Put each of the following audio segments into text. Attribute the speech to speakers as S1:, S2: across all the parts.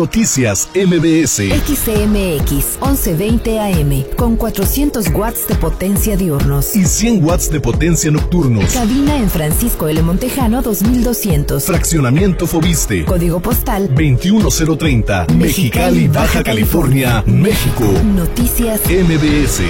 S1: Noticias MBS.
S2: XCMX 1120 AM con 400 watts de potencia diurnos
S1: y 100 watts de potencia nocturnos.
S2: Cabina en Francisco L. Montejano 2200.
S1: Fraccionamiento Fobiste.
S2: Código postal
S1: 21030. Mexicali, Baja California, México.
S2: Noticias
S1: MBS.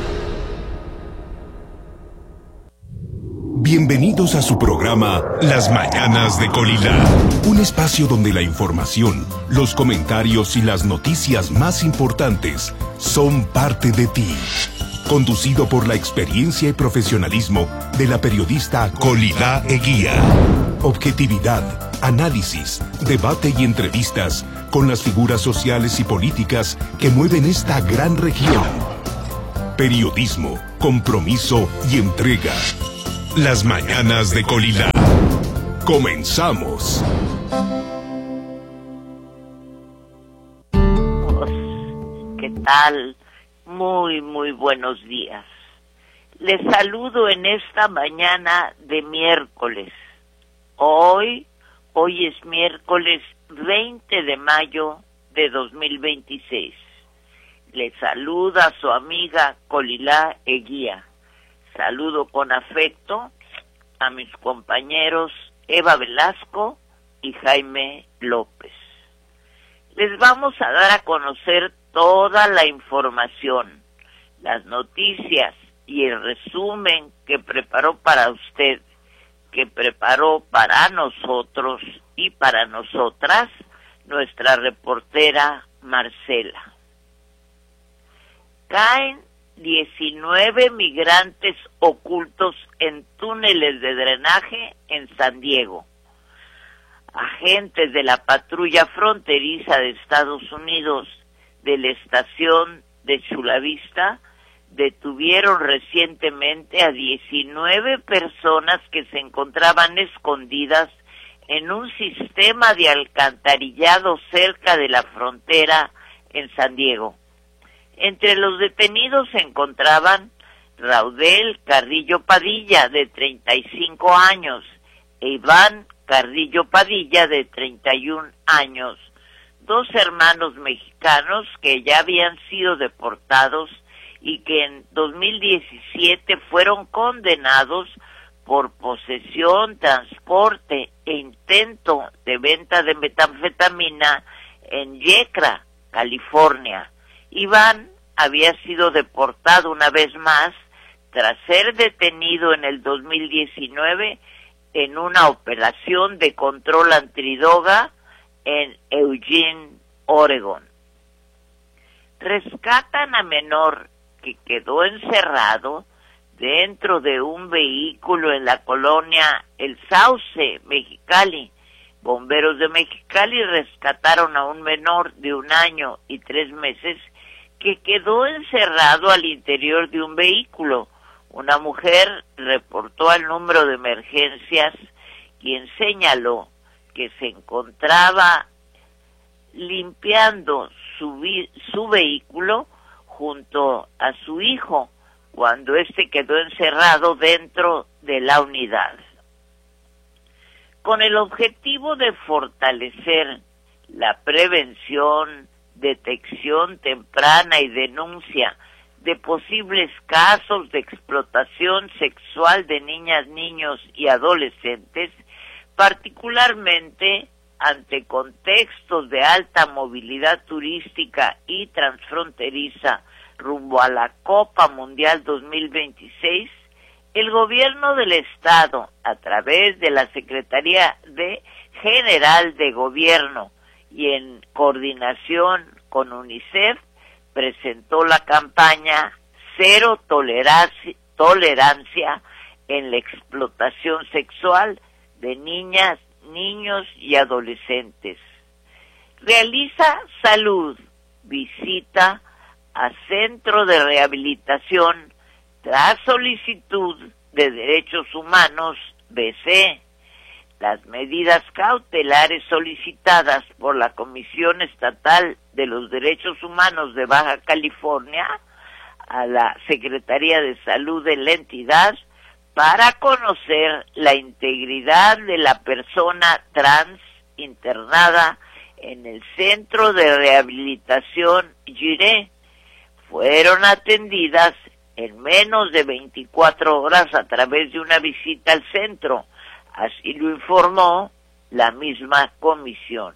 S3: Bienvenidos a su programa Las Mañanas de Colila, un espacio donde la información, los comentarios y las noticias más importantes son parte de ti. Conducido por la experiencia y profesionalismo de la periodista Colila Eguía. Objetividad, análisis, debate y entrevistas con las figuras sociales y políticas que mueven esta gran región. Periodismo, compromiso y entrega. Las Mañanas de Colila. Comenzamos.
S4: ¿Qué tal? Muy buenos días. Les saludo en esta mañana de miércoles. Hoy es miércoles 20 de mayo de 2026. Les saluda su amiga Colila Eguía. Saludo con afecto a mis compañeros Eva Velasco y Jaime López. Les vamos a dar a conocer toda la información, las noticias y el resumen que preparó para usted, que preparó para nosotros y para nosotras nuestra reportera Marcela. Caen 19 migrantes ocultos en túneles de drenaje en San Diego. Agentes de la patrulla fronteriza de Estados Unidos de la estación de Chula Vista detuvieron recientemente a 19 personas que se encontraban escondidas en un sistema de alcantarillado cerca de la frontera en San Diego. Entre los detenidos se encontraban Raudel Carrillo Padilla, de 35 años, e Iván Carrillo Padilla, de 31 años, dos hermanos mexicanos que ya habían sido deportados y que en 2017 fueron condenados por posesión, transporte e intento de venta de metanfetamina en Yecra, California. Iván había sido deportado una vez más tras ser detenido en el 2019 en una operación de control antidroga en Eugene, Oregon. Rescatan a menor que quedó encerrado dentro de un vehículo en la colonia El Sauce, Mexicali. Bomberos de Mexicali rescataron a un menor de 1 año y 3 meses que quedó encerrado al interior de un vehículo. Una mujer reportó al número de emergencias, quien señaló que se encontraba limpiando su vehículo junto a su hijo cuando éste quedó encerrado dentro de la unidad. Con el objetivo de fortalecer la prevención, detección temprana y denuncia de posibles casos de explotación sexual de niñas, niños y adolescentes, particularmente ante contextos de alta movilidad turística y transfronteriza rumbo a la Copa Mundial 2026, el gobierno del estado, a través de la Secretaría General de Gobierno y en coordinación con UNICEF, presentó la campaña Cero Tolerancia en la explotación sexual de niñas, niños y adolescentes. Realiza salud, visita a Centro de Rehabilitación tras solicitud de Derechos Humanos, BC. Las medidas cautelares solicitadas por la Comisión Estatal de los Derechos Humanos de Baja California a la Secretaría de Salud de la entidad para conocer la integridad de la persona trans internada en el Centro de Rehabilitación Giré. Fueron atendidas en menos de 24 horas a través de una visita al centro. Así lo informó la misma comisión.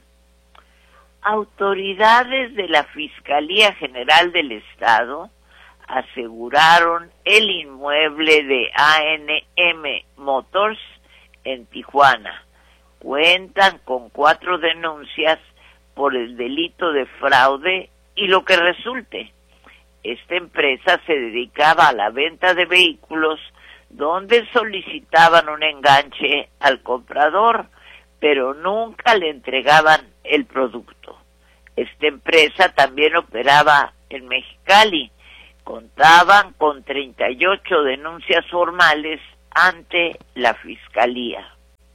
S4: Autoridades de la Fiscalía General del Estado aseguraron el inmueble de A&M Motors en Tijuana. Cuentan con 4 denuncias por el delito de fraude y lo que resulte. Esta empresa se dedicaba a la venta de vehículos donde solicitaban un enganche al comprador, pero nunca le entregaban el producto. Esta empresa también operaba en Mexicali. Contaban con 38 denuncias formales ante la Fiscalía.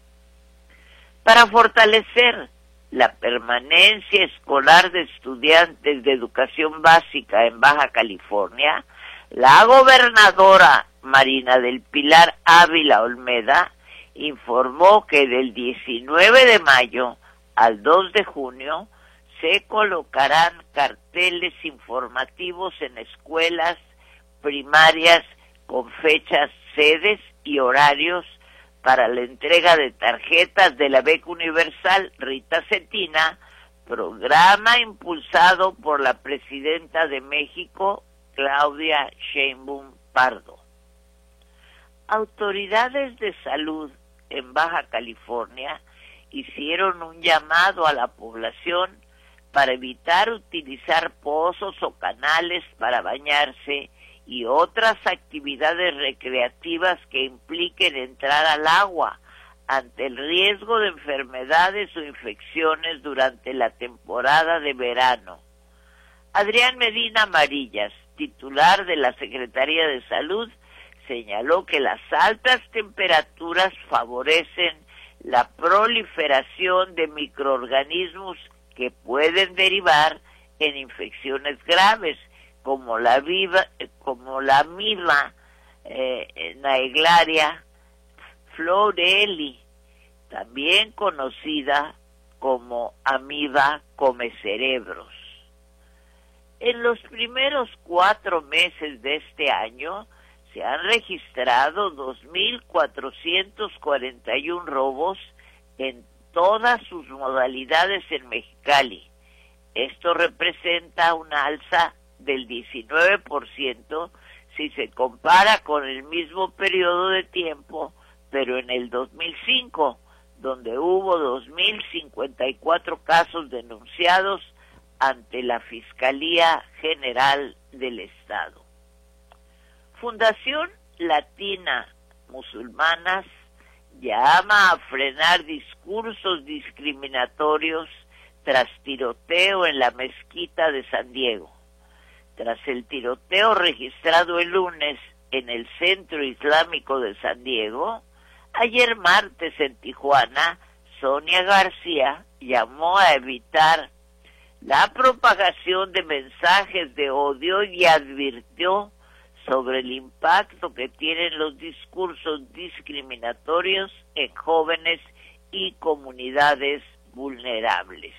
S4: Para fortalecer la permanencia escolar de estudiantes de educación básica en Baja California, la gobernadora Marina del Pilar Ávila Olmeda informó que del 19 de mayo al 2 de junio se colocarán carteles informativos en escuelas primarias con fechas, sedes y horarios para la entrega de tarjetas de la Beca Universal Rita Cetina, programa impulsado por la presidenta de México, Claudia Sheinbaum Pardo. Autoridades de salud en Baja California hicieron un llamado a la población para evitar utilizar pozos o canales para bañarse y otras actividades recreativas que impliquen entrar al agua ante el riesgo de enfermedades o infecciones durante la temporada de verano. Adrián Medina Amarillas, titular de la Secretaría de Salud, señaló que las altas temperaturas favorecen la proliferación de microorganismos que pueden derivar en infecciones graves, como la amiba Naegleria floreli, también conocida como amiba comecerebros. En los primeros 4 meses de este año se han registrado 2.441 robos en todas sus modalidades en Mexicali. Esto representa una alza del 19% si se compara con el mismo periodo de tiempo, pero en el 2005, donde hubo 2.054 casos denunciados ante la Fiscalía General del Estado. Fundación Latina Musulmanas llama a frenar discursos discriminatorios tras tiroteo en la mezquita de San Diego. Tras el tiroteo registrado el lunes en el Centro Islámico de San Diego, ayer martes en Tijuana, Sonia García llamó a evitar la propagación de mensajes de odio y advirtió sobre el impacto que tienen los discursos discriminatorios en jóvenes y comunidades vulnerables.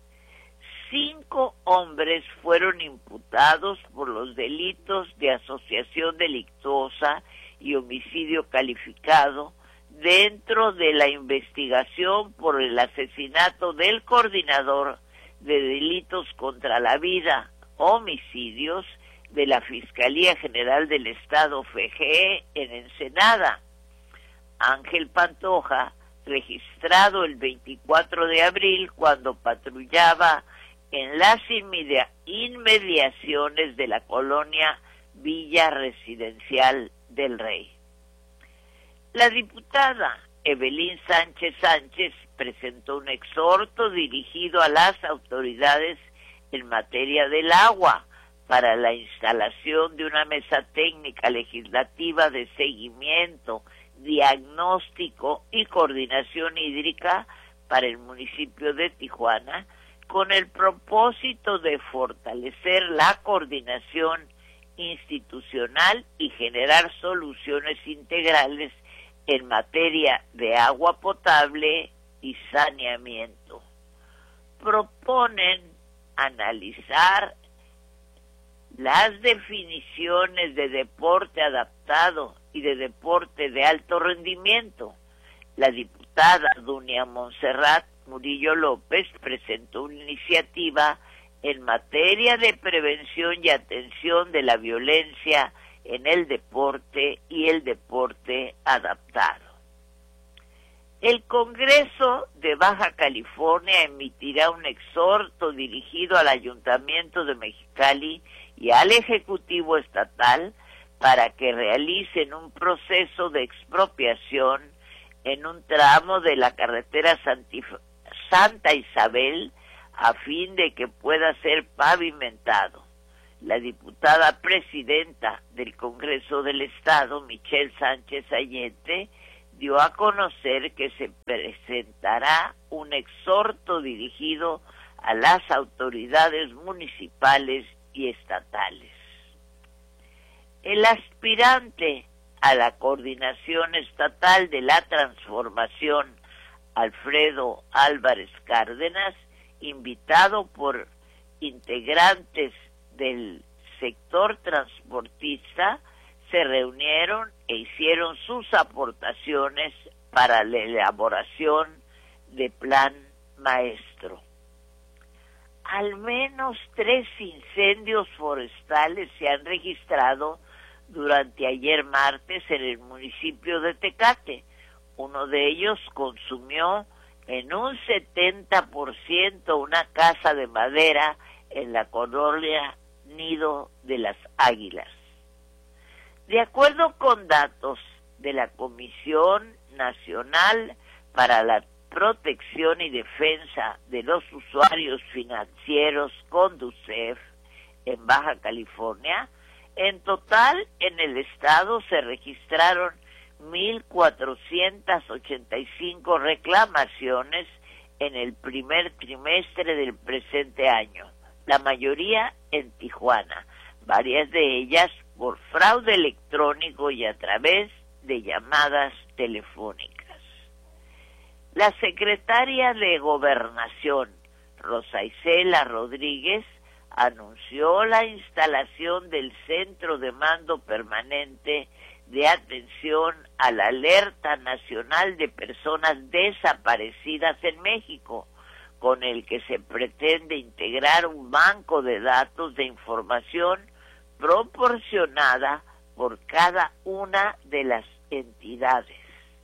S4: 5 hombres fueron imputados por los delitos de asociación delictuosa y homicidio calificado dentro de la investigación por el asesinato del coordinador de delitos contra la vida, homicidios, de la Fiscalía General del Estado FGE en Ensenada. Ángel Pantoja, registrado el 24 de abril cuando patrullaba en las inmediaciones de la colonia Villa Residencial del Rey. La diputada Evelyn Sánchez Sánchez presentó un exhorto dirigido a las autoridades en materia del agua para la instalación de una mesa técnica legislativa de seguimiento, diagnóstico y coordinación hídrica para el municipio de Tijuana, con el propósito de fortalecer la coordinación institucional y generar soluciones integrales en materia de agua potable y saneamiento. proponen analizar las definiciones de deporte adaptado y de deporte de alto rendimiento. La diputada Dunia Montserrat Murillo López presentó una iniciativa en materia de prevención y atención de la violencia en el deporte y el deporte adaptado. El Congreso de Baja California emitirá un exhorto dirigido al Ayuntamiento de Mexicali y al Ejecutivo Estatal para que realicen un proceso de expropiación en un tramo de la carretera Santa Isabel a fin de que pueda ser pavimentado. La diputada presidenta del Congreso del Estado, Michelle Sánchez Allende, dio a conocer que se presentará un exhorto dirigido a las autoridades municipales y estatales. El aspirante a la Coordinación Estatal de la Transformación, Alfredo Álvarez Cárdenas, invitado por integrantes del sector transportista, se reunieron e hicieron sus aportaciones para la elaboración de plan maestro. Al menos 3 incendios forestales se han registrado durante ayer martes en el municipio de Tecate. Uno de ellos consumió en un 70% una casa de madera en la colonia Nido de las Águilas. De acuerdo con datos de la Comisión Nacional para la Protección y Defensa de los Usuarios Financieros, Conducef, en Baja California, en total en el estado se registraron 1,485 reclamaciones en el primer trimestre del presente año, la mayoría en Tijuana, varias de ellas por fraude electrónico y a través de llamadas telefónicas. La secretaria de Gobernación, Rosa Isela Rodríguez, anunció la instalación del Centro de Mando Permanente de Atención a la Alerta Nacional de Personas Desaparecidas en México, con el que se pretende integrar un banco de datos de información proporcionada por cada una de las entidades.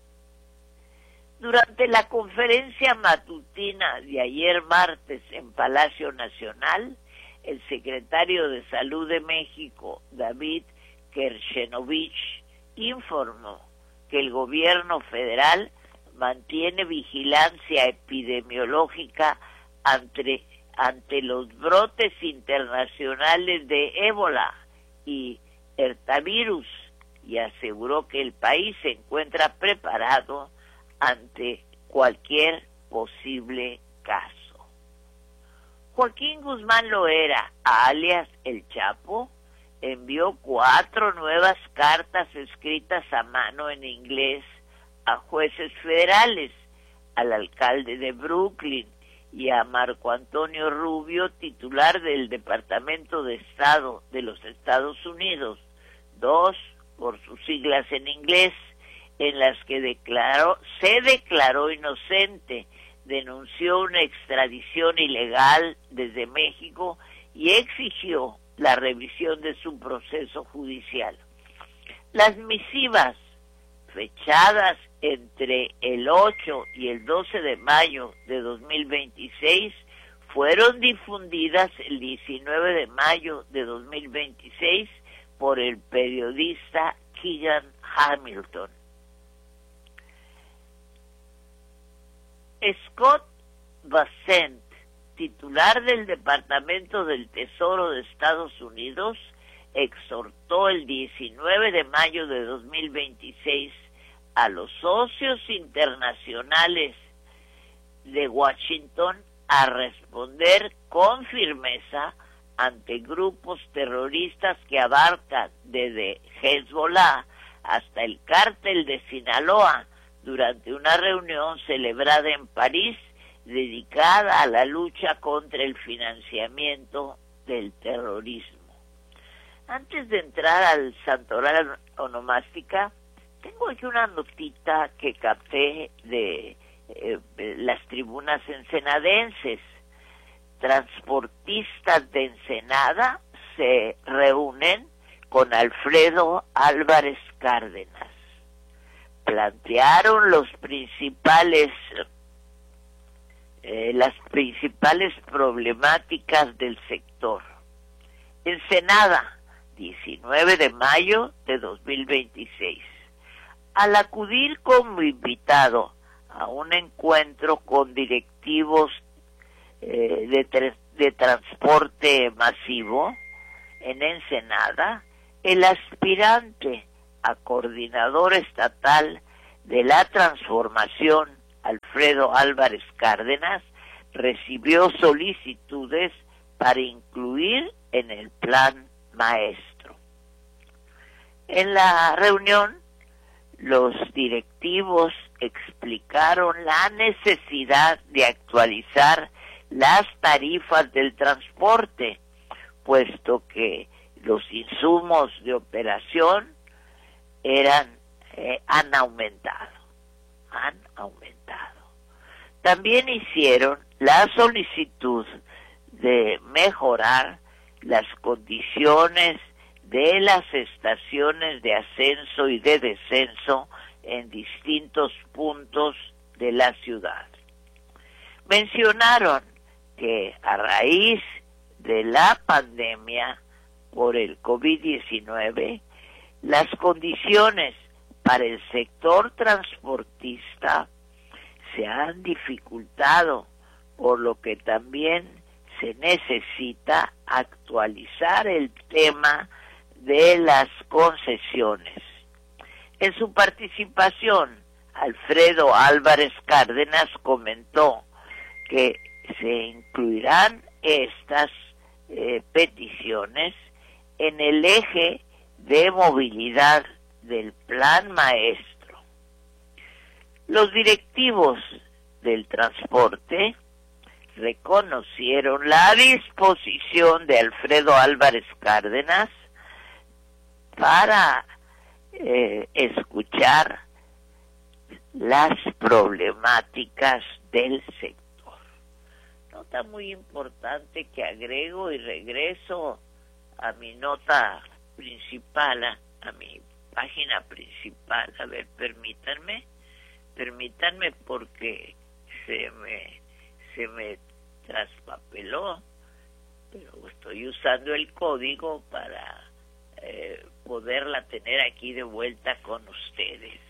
S4: Durante la conferencia matutina de ayer martes en Palacio Nacional, el secretario de Salud de México, David Kershenovich, informó que el gobierno federal mantiene vigilancia epidemiológica ante los brotes internacionales de ébola y hertavirus y aseguró que el país se encuentra preparado ante cualquier posible caso. Joaquín Guzmán Loera, alias El Chapo, envió 4 nuevas cartas escritas a mano en inglés a jueces federales, al alcalde de Brooklyn y a Marco Antonio Rubio, titular del Departamento de Estado de los Estados Unidos, 2 por sus siglas en inglés, en las que se declaró inocente, denunció una extradición ilegal desde México y exigió la revisión de su proceso judicial. Las misivas fechadas entre el 8 y el 12 de mayo de 2026 fueron difundidas el 19 de mayo de 2026 por el periodista Keegan Hamilton. Scott Bessent, titular del Departamento del Tesoro de Estados Unidos, exhortó el 19 de mayo de 2026 a los socios internacionales de Washington a responder con firmeza ante grupos terroristas que abarcan desde Hezbollah hasta el cártel de Sinaloa, durante una reunión celebrada en París dedicada a la lucha contra el financiamiento del terrorismo. Antes de entrar al santoral onomástica, tengo aquí una notita que capté de las tribunas ensenadenses. Transportistas de Ensenada se reúnen con Alfredo Álvarez Cárdenas. Plantearon las principales problemáticas del sector. Ensenada, 19 de mayo de 2026. Al acudir como invitado a un encuentro con directivos de transporte masivo en Ensenada, el aspirante a coordinador estatal de la transformación, Alfredo Álvarez Cárdenas, recibió solicitudes para incluir en el plan maestro. En la reunión, los directivos explicaron la necesidad de actualizar las tarifas del transporte, puesto que los insumos de operación han aumentado. También hicieron la solicitud de mejorar las condiciones de las estaciones de ascenso y de descenso en distintos puntos de la ciudad. Mencionaron que a raíz de la pandemia por el COVID-19, las condiciones para el sector transportista se han dificultado, por lo que también se necesita actualizar el tema de las concesiones. En su participación, Alfredo Álvarez Cárdenas comentó que se incluirán estas peticiones en el eje de movilidad del plan maestro. Los directivos del transporte reconocieron la disposición de Alfredo Álvarez Cárdenas para escuchar las problemáticas del sector. Nota muy importante que agrego y regreso a mi nota principal, a mi página principal. A ver, permítanme porque se me traspapeló, pero estoy usando el código para poderla tener aquí de vuelta con ustedes.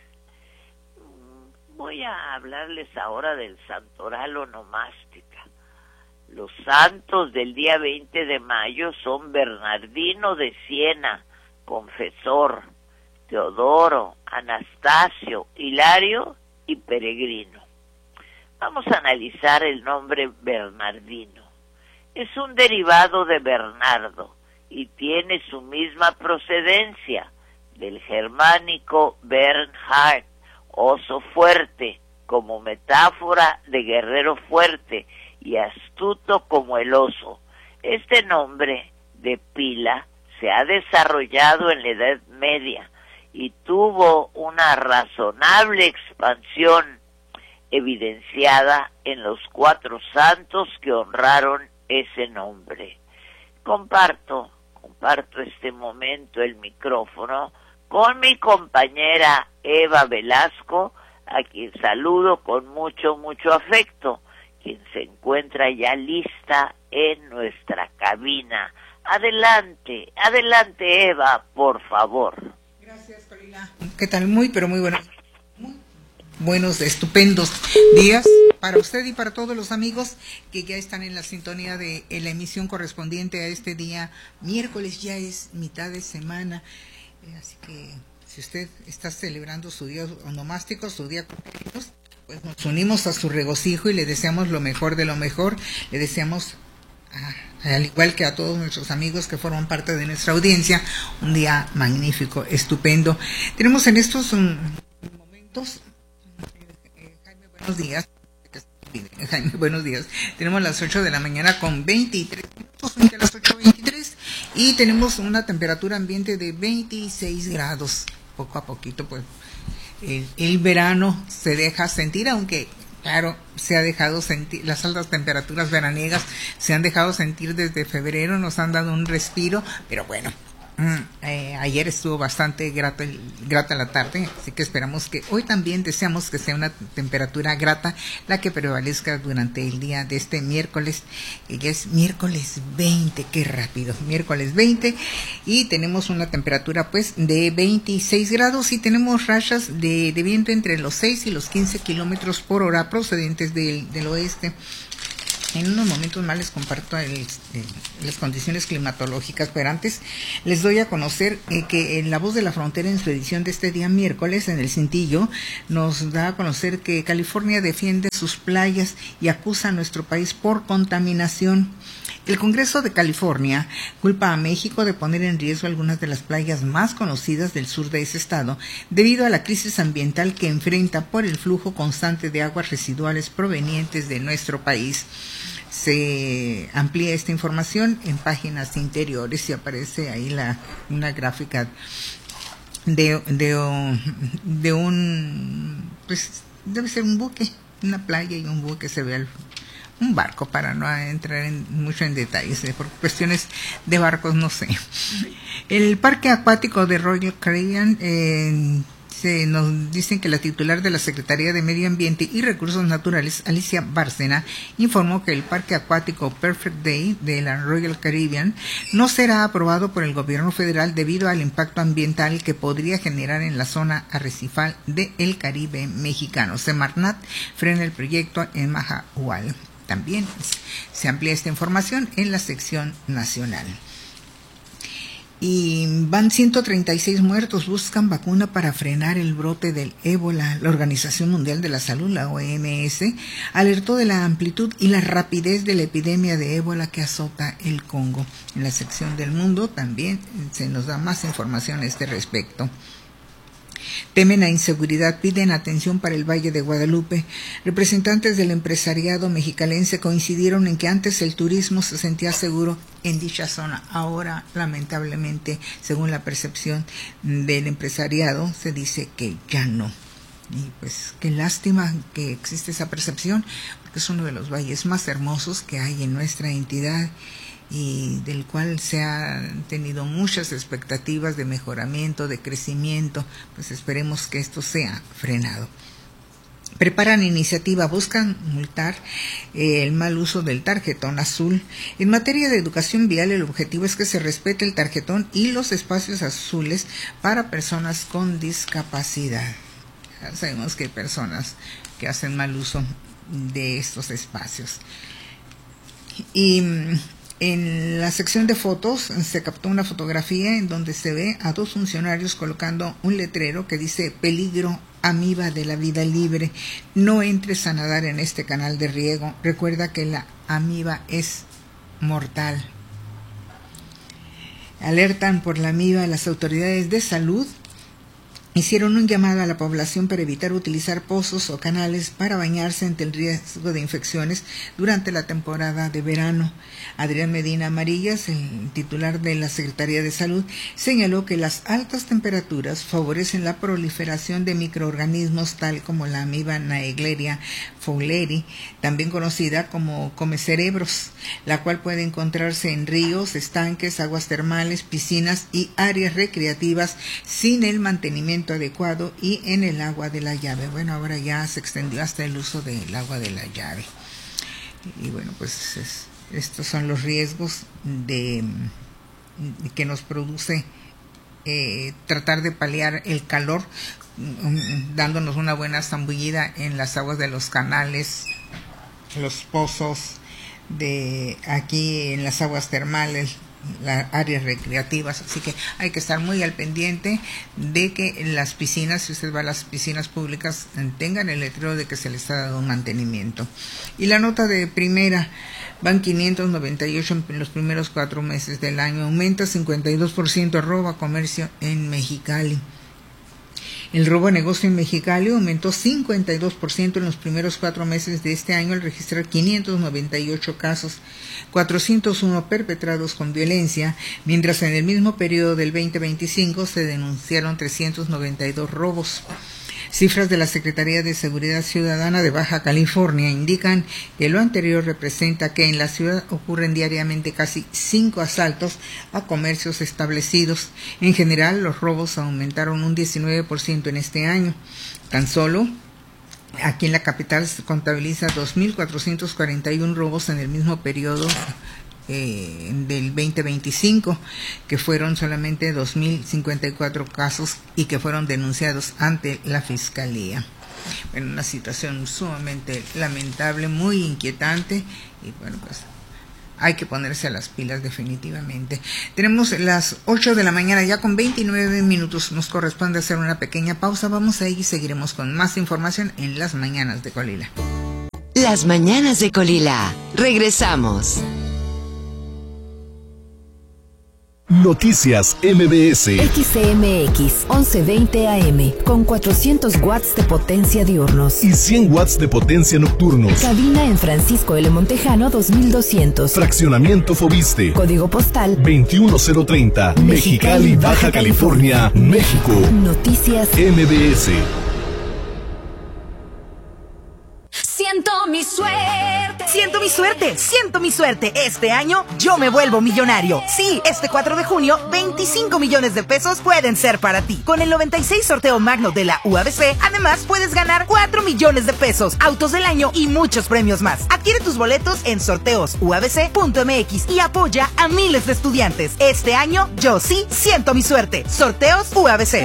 S4: Voy a hablarles ahora del santoral onomástica. Los santos del día 20 de mayo son Bernardino de Siena, confesor, Teodoro, Anastasio, Hilario y Peregrino. Vamos a analizar el nombre Bernardino. Es un derivado de Bernardo y tiene su misma procedencia del germánico Bernhard, oso fuerte, como metáfora de guerrero fuerte y astuto como el oso. Este nombre de pila se ha desarrollado en la Edad Media y tuvo una razonable expansión evidenciada en los 4 santos que honraron ese nombre. Comparto este momento el micrófono con mi compañera Eva Velasco, a quien saludo con mucho afecto, quien se encuentra ya lista en nuestra cabina. Adelante Eva, por favor.
S5: Gracias, Colina. ¿Qué tal? Muy buenos, estupendos días para usted y para todos los amigos que ya están en la sintonía de la emisión correspondiente a este día miércoles. Ya es mitad de semana, así que si usted está celebrando su día onomástico, su día cumpleaños, pues nos unimos a su regocijo y le deseamos lo mejor de lo mejor. Le deseamos, al igual que a todos nuestros amigos que forman parte de nuestra audiencia, un día magnífico, estupendo. Tenemos en estos momentos, Jaime, buenos días, Jaime, buenos días. Tenemos las 8 de la mañana con 23 minutos, frente a las 8:23, y tenemos una temperatura ambiente de 26 grados. Poco a poquito, pues, el verano se deja sentir, aunque, claro, se ha dejado sentir, las altas temperaturas veraniegas se han dejado sentir desde febrero, nos han dado un respiro, pero bueno. Ayer estuvo bastante grata la tarde, así que esperamos que hoy también, deseamos que sea una temperatura grata la que prevalezca durante el día de este miércoles, que es miércoles 20, qué rápido, miércoles 20, y tenemos una temperatura pues de 26 grados y tenemos rachas de viento entre los 6 y los 15 kilómetros por hora procedentes del oeste. En unos momentos más les comparto las condiciones climatológicas, pero antes les doy a conocer que en La Voz de la Frontera, en su edición de este día miércoles, en el Cintillo, nos da a conocer que California defiende sus playas y acusa a nuestro país por contaminación. El Congreso de California culpa a México de poner en riesgo algunas de las playas más conocidas del sur de ese estado debido a la crisis ambiental que enfrenta por el flujo constante de aguas residuales provenientes de nuestro país. Se amplía esta información en páginas interiores y aparece ahí una gráfica de un, pues debe ser un buque, una playa y un buque, se ve un barco, para no entrar mucho en detalles, por cuestiones de barcos no sé. El parque acuático de Royal Caribbean, nos dicen que la titular de la Secretaría de Medio Ambiente y Recursos Naturales, Alicia Bárcena, informó que el parque acuático Perfect Day de la Royal Caribbean no será aprobado por el gobierno federal debido al impacto ambiental que podría generar en la zona arrecifal del Caribe mexicano. Semarnat frena el proyecto en Mahahual. También se amplía esta información en la sección nacional. Y van 136 muertos, buscan vacuna para frenar el brote del ébola. La Organización Mundial de la Salud, la OMS, alertó de la amplitud y la rapidez de la epidemia de ébola que azota el Congo. En la sección del mundo también se nos da más información a este respecto. Temen a inseguridad, piden atención para el Valle de Guadalupe. Representantes del empresariado mexicalense coincidieron en que antes el turismo se sentía seguro en dicha zona. Ahora, lamentablemente, según la percepción del empresariado, se dice que ya no. Y pues qué lástima que existe esa percepción, porque es uno de los valles más hermosos que hay en nuestra entidad y del cual se han tenido muchas expectativas de mejoramiento, de crecimiento. Pues esperemos que esto sea frenado. Preparan iniciativa, buscan multar el mal uso del tarjetón azul. En materia de educación vial, el objetivo es que se respete el tarjetón y los espacios azules para personas con discapacidad. Ya sabemos que hay personas que hacen mal uso de estos espacios. Y en la sección de fotos se captó una fotografía en donde se ve a dos funcionarios colocando un letrero que dice: peligro, amiba de la vida libre, no entres a nadar en este canal de riego, recuerda que la amiba es mortal. Alertan por la amiba, las autoridades de salud hicieron un llamado a la población para evitar utilizar pozos o canales para bañarse ante el riesgo de infecciones durante la temporada de verano. Adrián Medina Amarillas, el titular de la Secretaría de Salud, señaló que las altas temperaturas favorecen la proliferación de microorganismos tal como la amiba Naegleria fowleri, también conocida como comecerebros, la cual puede encontrarse en ríos, estanques, aguas termales, piscinas y áreas recreativas sin el mantenimiento adecuado y en el agua de la llave. Bueno, ahora ya se extendió hasta el uso del agua de la llave. Y bueno, pues estos son los riesgos que nos produce tratar de paliar el calor, dándonos una buena zambullida en las aguas de los canales, los pozos, de aquí en las aguas termales, las áreas recreativas. Así que hay que estar muy al pendiente de que las piscinas, si usted va a las piscinas públicas, tengan el letrero de que se les ha dado un mantenimiento. Y la nota de primera: van 598 en los primeros 4 meses del año, aumenta 52% robo a comercio en Mexicali. El robo a negocio en Mexicali aumentó 52% en los primeros 4 meses de este año al registrar 598 casos, 401 perpetrados con violencia, mientras en el mismo periodo del 2025 se denunciaron 392 robos. Cifras de la Secretaría de Seguridad Ciudadana de Baja California indican que lo anterior representa que en la ciudad ocurren diariamente casi 5 asaltos a comercios establecidos. En general, los robos aumentaron un 19% en este año. Tan solo aquí en la capital se contabiliza 2.441 robos en el mismo periodo del 2025, que fueron solamente 2.054 casos y que fueron denunciados ante la Fiscalía. Bueno, una situación sumamente lamentable, muy inquietante, y bueno, pues hay que ponerse a las pilas definitivamente. Tenemos las 8 de la mañana ya con 29 minutos, nos corresponde hacer una pequeña pausa, vamos a ir y seguiremos con más información en Las Mañanas de Colila.
S6: Las Mañanas de Colila, regresamos.
S1: Noticias MBS.
S2: XCMX 1120 AM con 400 watts de potencia diurnos
S1: Y 100 watts de potencia nocturnos.
S2: Cabina en Francisco L. Montejano 2200.
S1: Fraccionamiento Fobiste.
S2: Código postal
S1: 21030. Mexicali, Baja California, México.
S2: Noticias
S1: MBS.
S7: Siento mi suerte.
S8: Siento mi suerte, siento mi suerte. Este año yo me vuelvo millonario. Sí, este 4 de junio, 25 millones de pesos pueden ser para ti. Con el 96 sorteo magno de la UABC, además puedes ganar 4 millones de pesos, autos del año y muchos premios más. Adquiere tus boletos en sorteosuabc.mx y apoya a miles de estudiantes. Este año yo sí siento mi suerte. Sorteos UABC.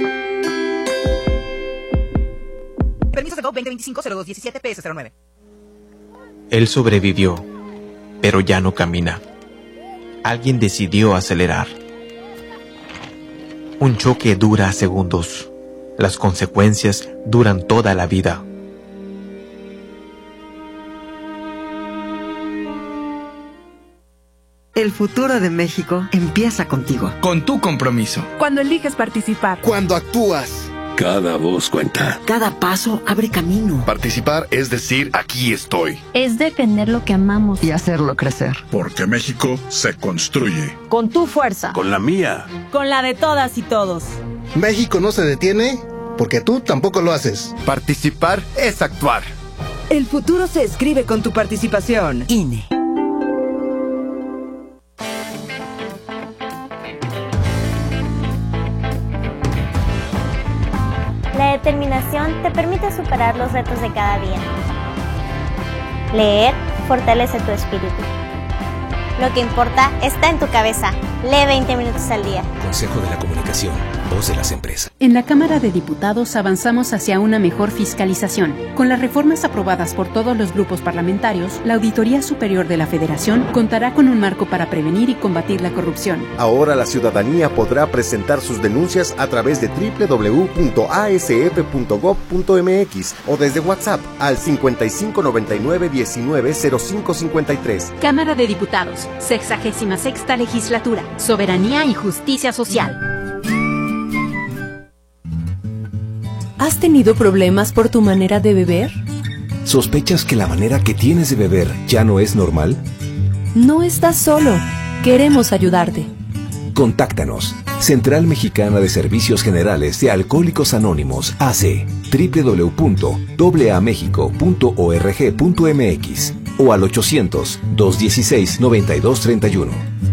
S8: Permiso de GO 2025-0217 PS09.
S9: Él sobrevivió, pero ya no camina. Alguien decidió acelerar. Un choque dura segundos. Las consecuencias duran toda la vida.
S10: El futuro de México empieza contigo.
S11: Con tu compromiso.
S12: Cuando eliges participar.
S13: Cuando actúas.
S14: Cada voz cuenta.
S10: Cada paso abre camino.
S14: Participar es decir, aquí estoy.
S15: Es defender lo que amamos
S10: y hacerlo crecer.
S14: Porque México se construye.
S12: Con tu fuerza.
S14: Con la mía.
S12: Con la de todas y todos.
S13: México no se detiene porque tú tampoco lo haces.
S14: Participar es actuar.
S10: El futuro se escribe con tu participación. INE.
S16: La determinación te permite superar los retos de cada día. Leer fortalece tu espíritu. Lo que importa está en tu cabeza. Lee 20 minutos al día.
S17: Consejo de la Comunicación, voz de las empresas.
S18: En la Cámara de Diputados avanzamos hacia una mejor fiscalización. Con las reformas aprobadas por todos los grupos parlamentarios, la Auditoría Superior de la Federación contará con un marco para prevenir y combatir la corrupción.
S19: Ahora la ciudadanía podrá presentar sus denuncias a través de www.asf.gov.mx o desde WhatsApp al 5599190553.
S18: Cámara de Diputados, 66ª Legislatura, Soberanía y Justicia Social.
S20: ¿Has tenido problemas por tu manera de beber?
S17: ¿Sospechas que la manera que tienes de beber ya no es normal?
S20: No estás solo. Queremos ayudarte.
S17: Contáctanos. Central Mexicana de Servicios Generales de Alcohólicos Anónimos, AC, www.amexico.org.mx o al 800-216-9231.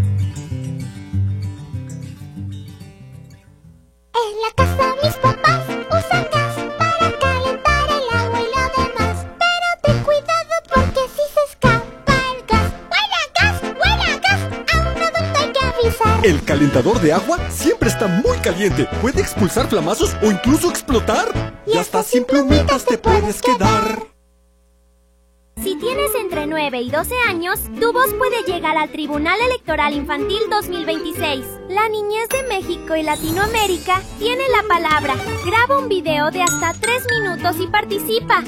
S21: El calentador de agua siempre está muy caliente. Puede expulsar flamazos o incluso explotar. Y hasta sin plumitas te puedes quedar.
S16: Si tienes entre 9 y 12 años, tu voz puede llegar al Tribunal Electoral Infantil 2026. La niñez de México y Latinoamérica tiene la palabra. Graba un video de hasta 3 minutos y participa.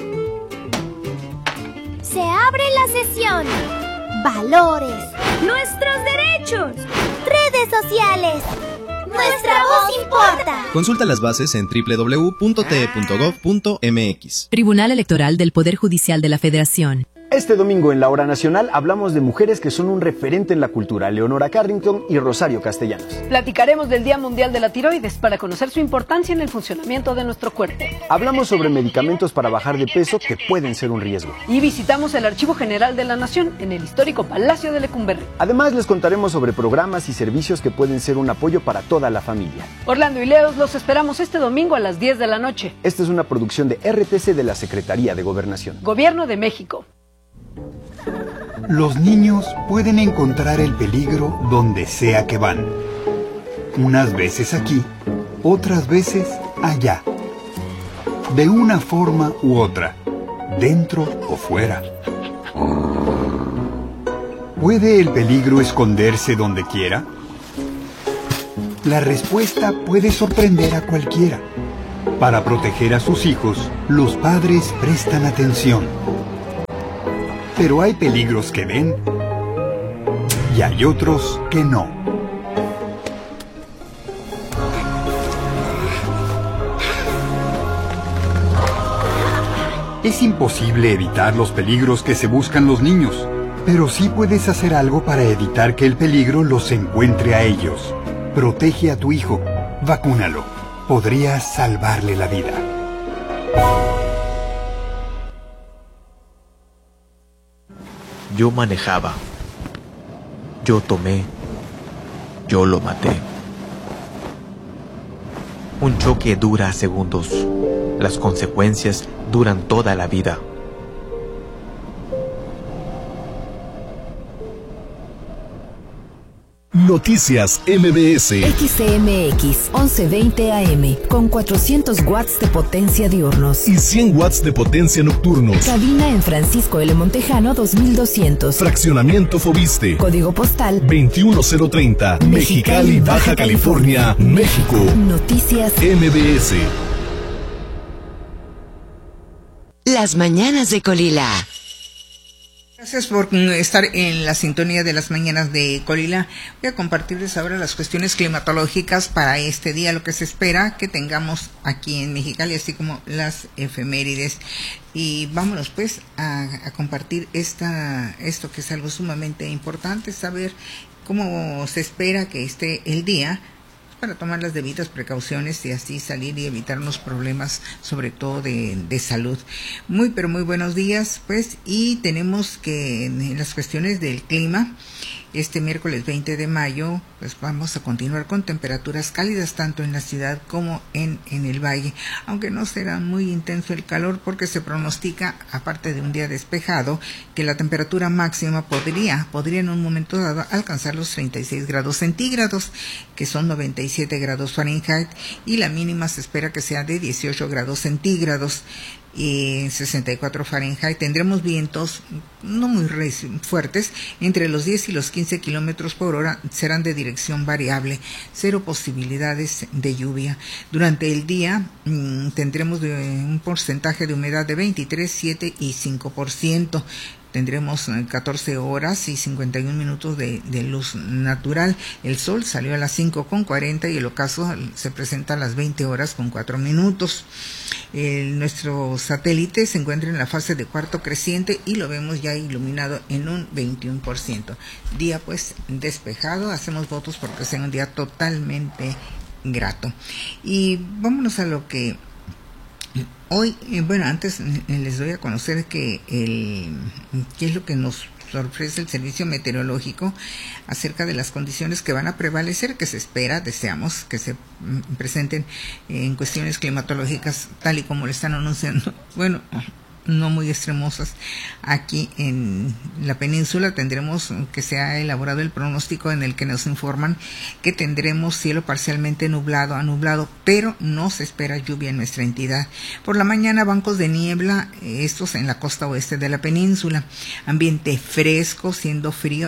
S16: Se abre la sesión. Valores. Nuestros derechos. Redes sociales. Nuestra voz importa.
S11: Consulta las bases en www.te.gov.mx.
S2: Tribunal Electoral del Poder Judicial de la Federación.
S22: Este domingo en La Hora Nacional hablamos de mujeres que son un referente en la cultura, Leonora Carrington y Rosario Castellanos.
S23: Platicaremos del Día Mundial de la Tiroides para conocer su importancia en el funcionamiento de nuestro cuerpo.
S22: Hablamos sobre medicamentos para bajar de peso que pueden ser un riesgo.
S23: Y visitamos el Archivo General de la Nación en el histórico Palacio de Lecumberri.
S22: Además les contaremos sobre programas y servicios que pueden ser un apoyo para toda la familia.
S23: Orlando y Leos los esperamos este domingo a las 10 de la noche.
S22: Esta es una producción de RTC de la Secretaría de Gobernación.
S23: Gobierno de México.
S24: Los niños pueden encontrar el peligro donde sea que van. Unas veces aquí, otras veces allá. De una forma u otra, dentro o fuera. ¿Puede el peligro esconderse donde quiera? La respuesta puede sorprender a cualquiera. Para proteger a sus hijos, los padres prestan atención. Pero hay peligros que ven y hay otros que no. Es imposible evitar los peligros que se buscan los niños, pero sí puedes hacer algo para evitar que el peligro los encuentre a ellos. Protege a tu hijo, vacúnalo. Podrías salvarle la vida.
S9: Yo manejaba. Yo tomé. Yo lo maté. Un choque dura segundos. Las consecuencias duran toda la vida.
S1: Noticias MBS.
S2: XCMX 1120 AM con 400 watts de potencia diurnos
S1: y 100 watts de potencia nocturnos.
S2: Cabina en Francisco L. Montejano 2200.
S1: Fraccionamiento Fobiste.
S2: Código postal
S1: 21030. Mexicali, Baja California, México.
S2: Noticias
S1: MBS.
S6: Las mañanas de Colila.
S5: Gracias por estar en la sintonía de las mañanas de Colila. Voy a compartirles ahora las cuestiones climatológicas para este día, lo que se espera que tengamos aquí en Mexicali, así como las efemérides. Y vámonos pues a compartir esto que es algo sumamente importante, saber cómo se espera que esté el día, para tomar las debidas precauciones y así salir y evitarnos problemas, sobre todo de salud. Muy buenos días, pues, y tenemos que en las cuestiones del clima, este miércoles 20 de mayo, pues vamos a continuar con temperaturas cálidas tanto en la ciudad como en el valle, aunque no será muy intenso el calor porque se pronostica, aparte de un día despejado, que la temperatura máxima podría en un momento dado alcanzar los 36 grados centígrados, que son 97 grados Fahrenheit, y la mínima se espera que sea de 18 grados centígrados. Y 64 Fahrenheit. Tendremos vientos no muy fuertes, entre los 10 y los 15 kilómetros por hora, serán de dirección variable, 0 posibilidades de lluvia. Durante el día tendremos un porcentaje de humedad de 23, 7 y 5%. Tendremos 14 horas y 51 minutos de luz natural. El sol salió a las 5:40 y el ocaso se presenta a las 20 horas con 4 minutos. Nuestro satélite se encuentra en la fase de cuarto creciente y lo vemos ya iluminado en un 21%. Día pues despejado, hacemos votos porque sea un día totalmente grato. Y vámonos a lo que hoy, antes les doy a conocer qué es lo que nos ofrece el servicio meteorológico acerca de las condiciones que van a prevalecer, que se espera, deseamos que se presenten en cuestiones climatológicas tal y como le están anunciando, no muy extremosas. Aquí en la península tendremos que se ha elaborado el pronóstico en el que nos informan que tendremos cielo parcialmente nublado a nublado, pero no se espera lluvia en nuestra entidad. Por la mañana bancos de niebla, estos en la costa oeste de la península. Ambiente fresco, siendo frío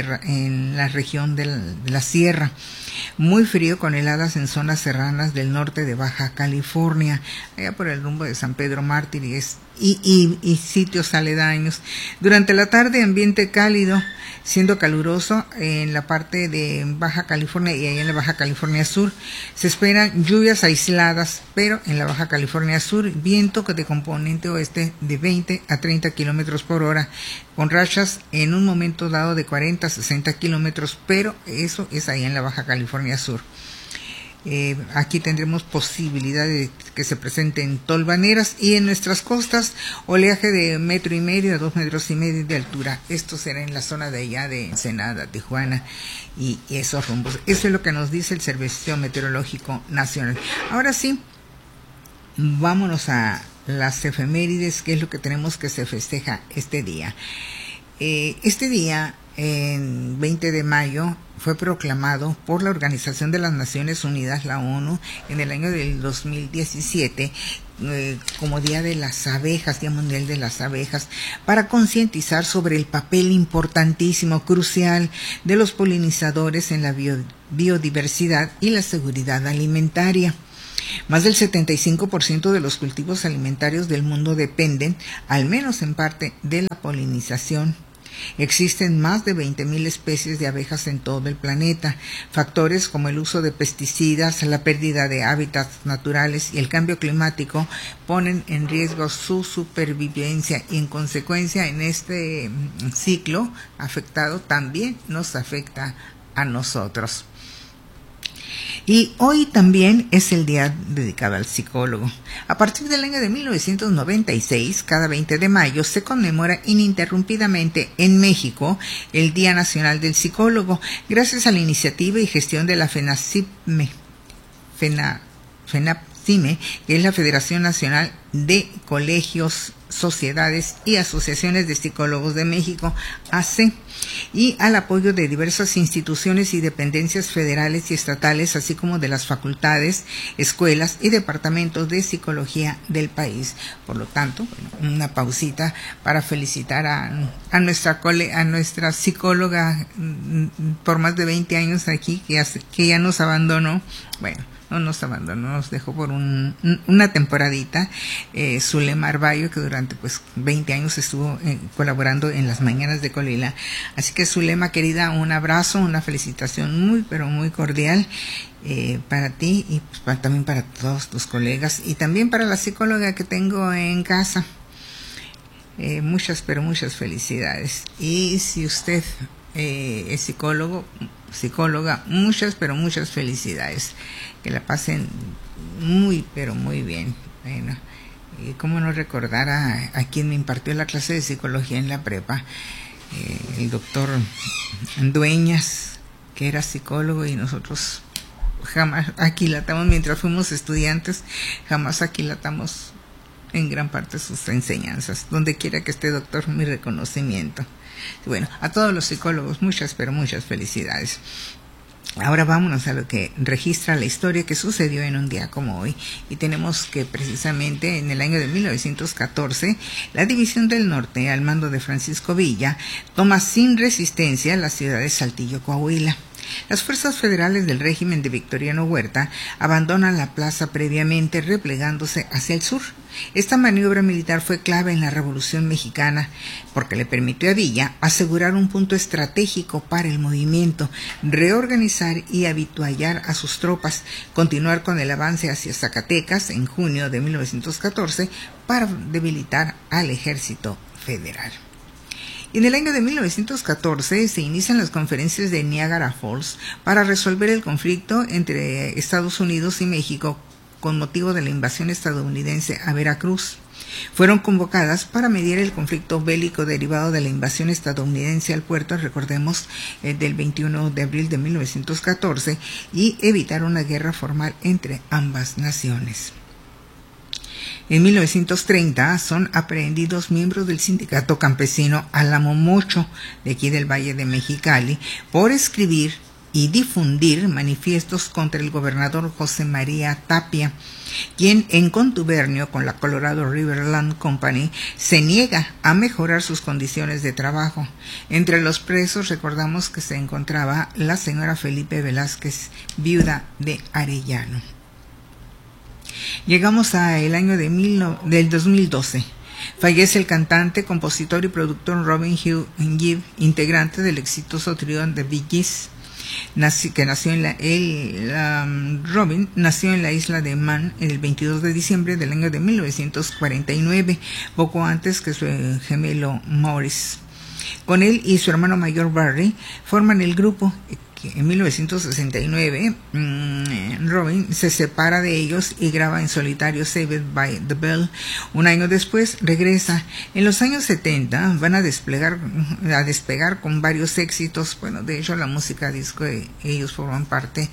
S5: en la región de la sierra. Muy frío con heladas en zonas serranas del norte de Baja California, allá por el rumbo de San Pedro Mártir, y es y sitios aledaños. Durante la tarde, ambiente cálido, siendo caluroso en la parte de Baja California y ahí en la Baja California Sur. Se esperan lluvias aisladas, pero en la Baja California Sur, viento de componente oeste de 20 a 30 kilómetros por hora, con rachas en un momento dado de 40 a 60 kilómetros, pero eso es ahí en la Baja California Sur. Aquí tendremos posibilidad de que se presenten tolvaneras y en nuestras costas oleaje de 1,5 metros a 2,5 metros de altura. Esto será en la zona de allá de Ensenada, Tijuana y esos rumbos. Eso es lo que nos dice el Servicio Meteorológico Nacional. Ahora sí, vámonos a las efemérides, que es lo que tenemos que se festeja este día. Este día, en 20 de mayo, fue proclamado por la Organización de las Naciones Unidas, la ONU, en el año del 2017, como Día de las Abejas, Día Mundial de las Abejas, para concientizar sobre el papel importantísimo, crucial, de los polinizadores en la biodiversidad y la seguridad alimentaria. Más del 75% de los cultivos alimentarios del mundo dependen, al menos en parte, de la polinización. Existen más de 20,000 especies de abejas en todo el planeta. Factores como el uso de pesticidas, la pérdida de hábitats naturales y el cambio climático ponen en riesgo su supervivencia y en consecuencia en este ciclo afectado también nos afecta a nosotros. Y hoy también es el día dedicado al psicólogo. A partir del año de 1996, cada 20 de mayo, se conmemora ininterrumpidamente en México el Día Nacional del Psicólogo, gracias a la iniciativa y gestión de la FENAPSIME, que es la Federación Nacional de Colegios, Sociedades y Asociaciones de Psicólogos de México, AC, y al apoyo de diversas instituciones y dependencias federales y estatales, así como de las facultades, escuelas y departamentos de psicología del país. Por lo tanto, bueno, una pausita para felicitar a nuestra psicóloga por más de 20 años aquí, que ya nos abandonó. Bueno, no nos abandonó, nos dejó por una temporadita, Zulema Arballo, que durante 20 años estuvo colaborando en las mañanas de Colila. Así que Zulema, querida, un abrazo, una felicitación muy, pero muy cordial para ti y también para todos tus colegas y también para la psicóloga que tengo en casa. Muchas, pero muchas felicidades. Y si usted es psicóloga, muchas, pero muchas felicidades. Que la pasen muy, pero muy bien. Bueno, y cómo no recordar a quien me impartió la clase de psicología en la prepa, el doctor Dueñas, que era psicólogo y nosotros jamás aquilatamos, mientras fuimos estudiantes, jamás aquilatamos en gran parte sus enseñanzas. Donde quiera que esté, doctor, mi reconocimiento. Bueno, a todos los psicólogos, muchas, pero muchas felicidades. Ahora vámonos a lo que registra la historia que sucedió en un día como hoy. Y tenemos que precisamente en el año de 1914, la División del Norte, al mando de Francisco Villa, toma sin resistencia la ciudad de Saltillo, Coahuila. Las fuerzas federales del régimen de Victoriano Huerta abandonan la plaza previamente, replegándose hacia el sur. Esta maniobra militar fue clave en la Revolución Mexicana porque le permitió a Villa asegurar un punto estratégico para el movimiento, reorganizar y habituallar a sus tropas, continuar con el avance hacia Zacatecas en junio de 1914 para debilitar al ejército federal. En el año de 1914 se inician las conferencias de Niagara Falls para resolver el conflicto entre Estados Unidos y México con motivo de la invasión estadounidense a Veracruz. Fueron convocadas para mediar el conflicto bélico derivado de la invasión estadounidense al puerto, recordemos, del 21 de abril de 1914, y evitar una guerra formal entre ambas naciones. En 1930 son aprehendidos miembros del sindicato campesino Álamo Mocho, de aquí del Valle de Mexicali, por escribir y difundir manifiestos contra el gobernador José María Tapia, quien en contubernio con la Colorado River Land Company se niega a mejorar sus condiciones de trabajo. Entre los presos recordamos que se encontraba la señora Felipe Velázquez, viuda de Arellano. Llegamos al año del 2012. Fallece el cantante, compositor y productor Robin Gibb, integrante del exitoso trío The Bee Gees. Robin nació en la isla de Man el 22 de diciembre del año de 1949, poco antes que su gemelo Maurice. Con él y su hermano mayor Barry forman el grupo. En 1969, Robin se separa de ellos y graba en solitario Saved by the Bell. Un año después regresa. En los años 70 van a despegar con varios éxitos. Bueno, de hecho la música disco, ellos forman parte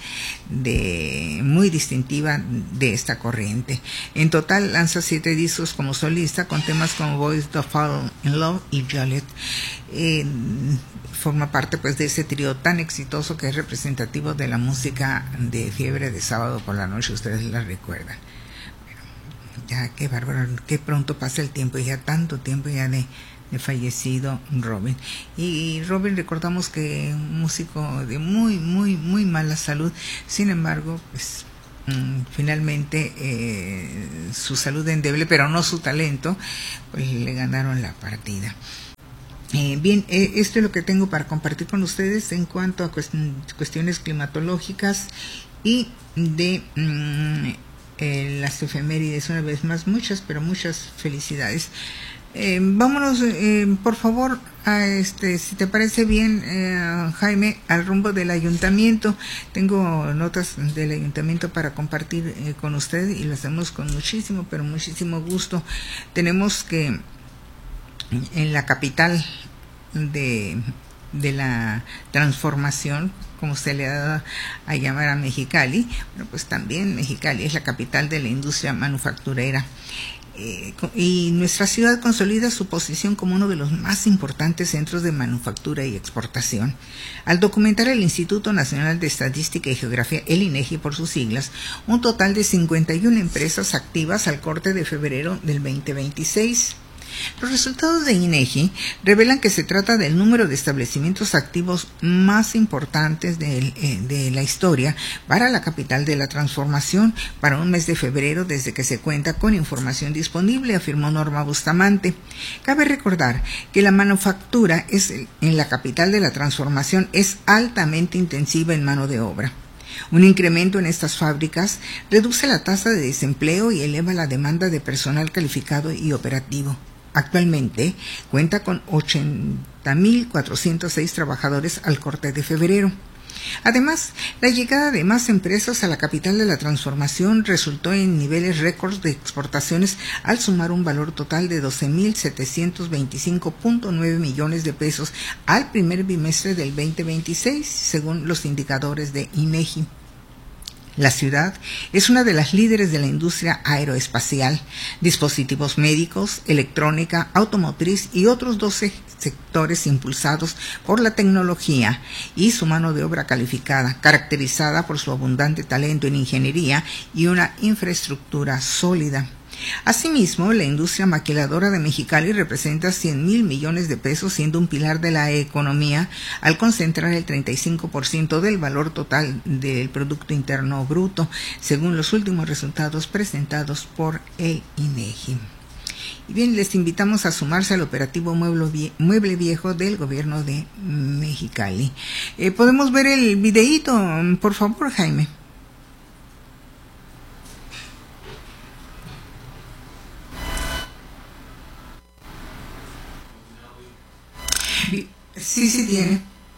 S5: muy distintiva de esta corriente. En total lanza 7 discos como solista con temas como Boys Don't Fall in Love y Joliet. Forma parte pues de ese trío tan exitoso que es representativo de la música de Fiebre de Sábado por la Noche, ustedes la recuerdan. Bueno, ya qué bárbaro, qué pronto pasa el tiempo, ya tanto tiempo ya de fallecido Robin. Y Robin, recordamos que un músico de muy mala salud, sin embargo, pues finalmente su salud endeble, pero no su talento, pues le ganaron la partida. Bien, esto es lo que tengo para compartir con ustedes en cuanto a cuestiones climatológicas y de las efemérides. Una vez más, muchas felicidades. Vámonos, por favor, si te parece bien, Jaime, al rumbo del ayuntamiento. Tengo notas del ayuntamiento para compartir con usted y lo hacemos con muchísimo gusto. Tenemos que en la capital de la transformación, como se le ha dado a llamar a Mexicali, bueno, pues también Mexicali es la capital de la industria manufacturera. Y nuestra ciudad consolida su posición como uno de los más importantes centros de manufactura y exportación. Al documentar el Instituto Nacional de Estadística y Geografía, el INEGI por sus siglas, un total de 51 empresas activas al corte de febrero del 2026. Los resultados de INEGI revelan que se trata del número de establecimientos activos más importantes de la historia para la capital de la transformación para un mes de febrero desde que se cuenta con información disponible, afirmó Norma Bustamante. Cabe recordar que la manufactura en la capital de la transformación es altamente intensiva en mano de obra. Un incremento en estas fábricas reduce la tasa de desempleo y eleva la demanda de personal calificado y operativo. Actualmente cuenta con 80.406 trabajadores al corte de febrero. Además, la llegada de más empresas a la capital de la transformación resultó en niveles récords de exportaciones al sumar un valor total de 12.725.9 millones de pesos al primer bimestre del 2026, según los indicadores de INEGI. La ciudad es una de las líderes de la industria aeroespacial, dispositivos médicos, electrónica, automotriz y otros 12 sectores impulsados por la tecnología y su mano de obra calificada, caracterizada por su abundante talento en ingeniería y una infraestructura sólida. Asimismo, la industria maquiladora de Mexicali representa 100,000 millones de pesos, siendo un pilar de la economía al concentrar el 35% del valor total del Producto Interno Bruto, según los últimos resultados presentados por el INEGI. Y bien, les invitamos a sumarse al operativo Mueble Viejo del gobierno de Mexicali. ¿Podemos ver el videíto, por favor, Jaime? Sí tiene.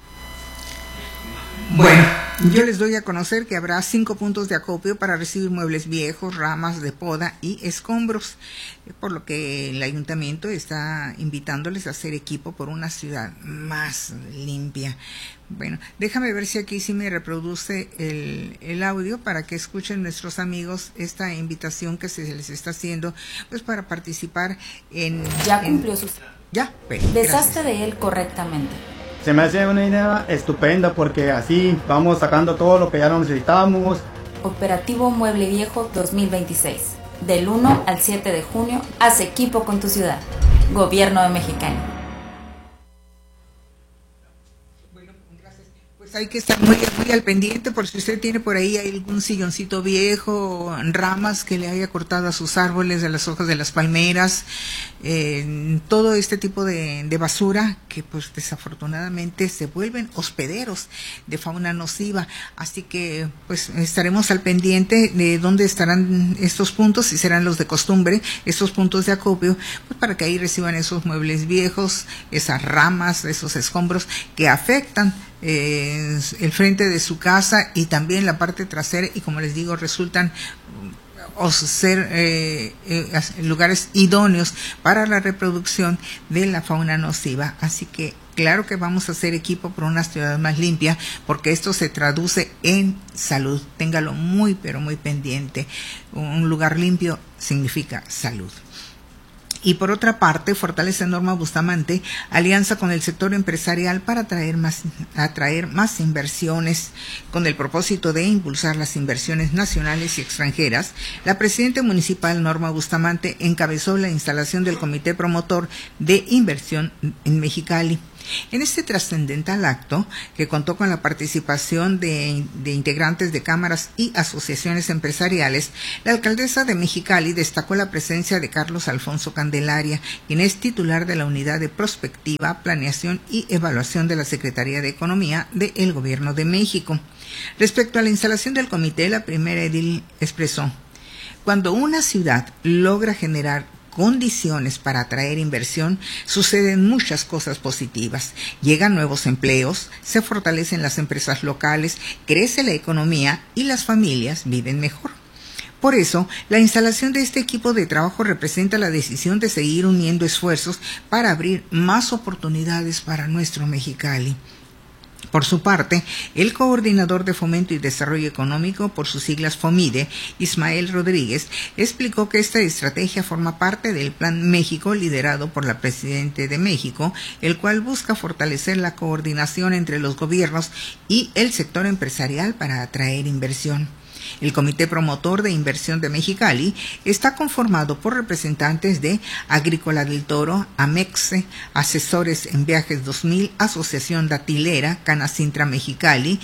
S5: Bueno, yo les doy a conocer que habrá 5 puntos de acopio para recibir muebles viejos, ramas de poda y escombros, por lo que el ayuntamiento está invitándoles a hacer equipo por una ciudad más limpia. Bueno, déjame ver si aquí sí me reproduce el audio para que escuchen nuestros amigos esta invitación que se les está haciendo, pues para participar en...
S3: Ya cumplió sus...
S5: Ya,
S3: deshazte de él correctamente.
S4: Se me hace una idea estupenda porque así vamos sacando todo lo que ya no necesitamos.
S3: Operativo Mueble Viejo 2026. Del 1 al 7 de junio, haz equipo con tu ciudad. Gobierno de Mexicali.
S5: Bueno, gracias. Pues hay que estar muy al pendiente por si usted tiene por ahí algún silloncito viejo, ramas que le haya cortado a sus árboles, de las hojas de las palmeras, todo este tipo de basura que pues desafortunadamente se vuelven hospederos de fauna nociva. Así que pues estaremos al pendiente de dónde estarán estos puntos, si serán los de costumbre, estos puntos de acopio, pues para que ahí reciban esos muebles viejos, esas ramas, esos escombros que afectan el frente de su casa y también la parte trasera, y como les digo, resultan ser lugares idóneos para la reproducción de la fauna nociva. Así que claro que vamos a hacer equipo por una ciudad más limpia, porque esto se traduce en salud. Téngalo muy pero muy pendiente. Un lugar limpio significa salud. Y por otra parte, fortalece Norma Bustamante alianza con el sector empresarial para atraer más inversiones. Con el propósito de impulsar las inversiones nacionales y extranjeras, la presidenta municipal Norma Bustamante encabezó la instalación del Comité Promotor de Inversión en Mexicali. En este trascendental acto, que contó con la participación de integrantes de cámaras y asociaciones empresariales, la alcaldesa de Mexicali destacó la presencia de Carlos Alfonso Candelaria, quien es titular de la Unidad de Prospectiva, Planeación y Evaluación de la Secretaría de Economía del Gobierno de México. Respecto a la instalación del comité, la primera edil expresó: cuando una ciudad logra generar condiciones para atraer inversión, suceden muchas cosas positivas. Llegan nuevos empleos, se fortalecen las empresas locales, crece la economía y las familias viven mejor. Por eso, la instalación de este equipo de trabajo representa la decisión de seguir uniendo esfuerzos para abrir más oportunidades para nuestro Mexicali. Por su parte, el coordinador de Fomento y Desarrollo Económico, por sus siglas FOMIDE, Ismael Rodríguez, explicó que esta estrategia forma parte del Plan México liderado por la Presidenta de México, el cual busca fortalecer la coordinación entre los gobiernos y el sector empresarial para atraer inversión. El Comité Promotor de Inversión de Mexicali está conformado por representantes de Agrícola del Toro, Amexe, Asesores en Viajes 2000, Asociación Datilera, Canacintra Mexicali,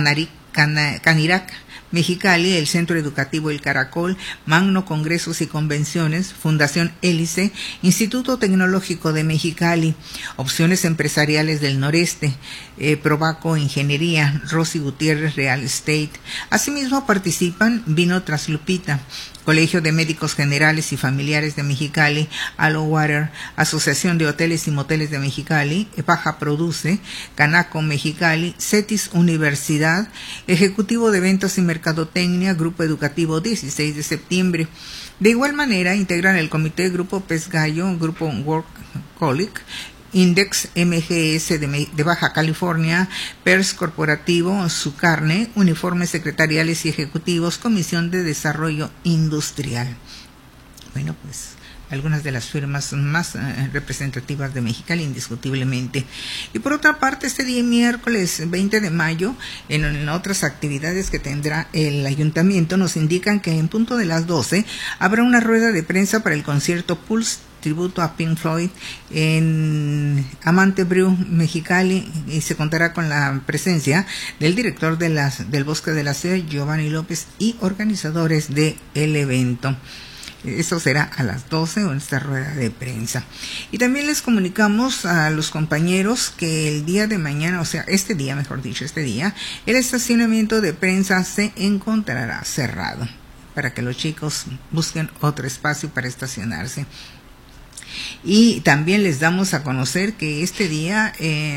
S5: Canirac Mexicali, el Centro Educativo El Caracol, Magno Congresos y Convenciones, Fundación Hélice, Instituto Tecnológico de Mexicali, Opciones Empresariales del Noreste, Probaco Ingeniería, Rosy Gutiérrez Real Estate. Asimismo participan Vino Traslupita, Colegio de Médicos Generales y Familiares de Mexicali, Alo Water, Asociación de Hoteles y Moteles de Mexicali, Paja Produce, Canaco Mexicali, CETIS Universidad, Ejecutivo de Ventas y Mercadotecnia, Grupo Educativo 16 de septiembre. De igual manera, integran el comité Grupo Pez Gallo, Grupo Workaholic, Index MGS de Baja California, PERS Corporativo, Su Carne, Uniformes Secretariales y Ejecutivos, Comisión de Desarrollo Industrial. Bueno, pues algunas de las firmas más representativas de Mexicali, indiscutiblemente. Y por otra parte, este día miércoles 20 de mayo, en otras actividades que tendrá el ayuntamiento, nos indican que en punto de las 12 habrá una rueda de prensa para el concierto Pulse, tributo a Pink Floyd, en Amante Brew Mexicali, y se contará con la presencia del director del Bosque de la Ciudad, Giovanni López, y organizadores del evento. Eso será a las 12 en esta rueda de prensa. Y también les comunicamos a los compañeros que el día de mañana, o sea, este día, el estacionamiento de prensa se encontrará cerrado para que los chicos busquen otro espacio para estacionarse. Y también les damos a conocer que este día,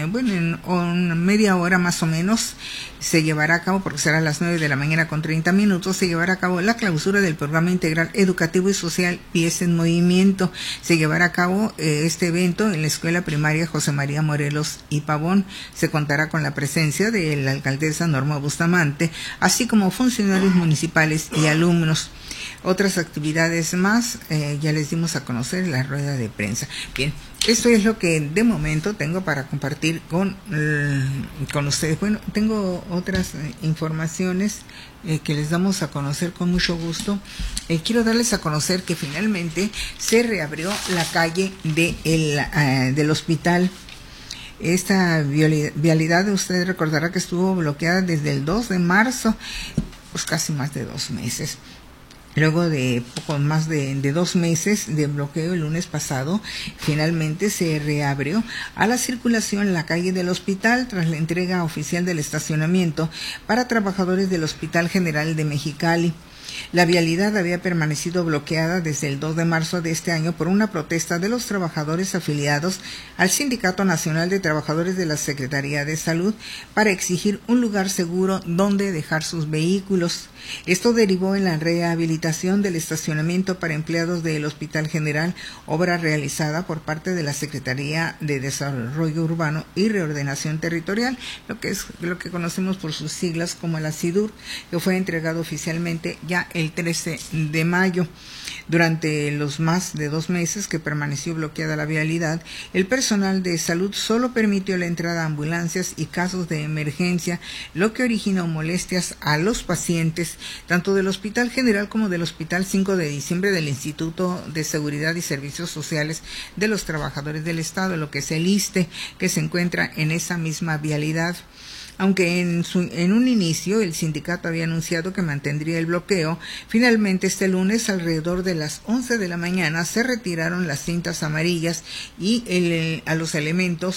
S5: en media hora más o menos, se llevará a cabo, porque será a las 9 de la mañana con 30 minutos, se llevará a cabo la clausura del Programa Integral Educativo y Social Pies en Movimiento. Se llevará a cabo este evento en la Escuela Primaria José María Morelos y Pavón. Se contará con la presencia de la alcaldesa Norma Bustamante, así como funcionarios municipales y alumnos. Otras actividades más, ya les dimos a conocer la rueda de prensa. Bien, esto es lo que de momento tengo para compartir con ustedes. Bueno, tengo otras informaciones que les damos a conocer con mucho gusto. Quiero darles a conocer que finalmente se reabrió la calle del hospital Esta vialidad, usted recordará que estuvo bloqueada desde el 2 de marzo, pues casi más de 2 meses. Luego de poco más de 2 meses de bloqueo, el lunes pasado, finalmente se reabrió a la circulación la calle del hospital tras la entrega oficial del estacionamiento para trabajadores del Hospital General de Mexicali. La vialidad había permanecido bloqueada desde el 2 de marzo de este año por una protesta de los trabajadores afiliados al Sindicato Nacional de Trabajadores de la Secretaría de Salud para exigir un lugar seguro donde dejar sus vehículos. Esto derivó en la rehabilitación del estacionamiento para empleados del Hospital General, obra realizada por parte de la Secretaría de Desarrollo Urbano y Reordenación Territorial, lo que conocemos por sus siglas como la SIDUR, que fue entregado oficialmente ya el 13 de mayo. Durante los más de 2 meses que permaneció bloqueada la vialidad, el personal de salud solo permitió la entrada a ambulancias y casos de emergencia, lo que originó molestias a los pacientes, tanto del Hospital General como del Hospital 5 de Diciembre del Instituto de Seguridad y Servicios Sociales de los Trabajadores del Estado, lo que es el ISSSTE, que se encuentra en esa misma vialidad. Aunque en un inicio el sindicato había anunciado que mantendría el bloqueo, finalmente este lunes alrededor de las 11 de la mañana se retiraron las cintas amarillas y a los elementos